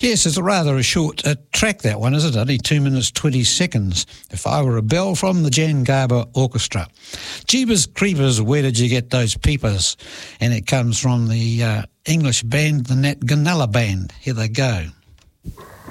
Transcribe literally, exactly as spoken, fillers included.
Yes, it's a rather a short uh, track, that one, is it? Only two minutes, twenty seconds. If I Were a Bell from the Jan Garber Orchestra. Jeebus Creepers, Where Did You Get Those Peepers? And it comes from the uh, English band, the Nat Gunella Band. Here they go.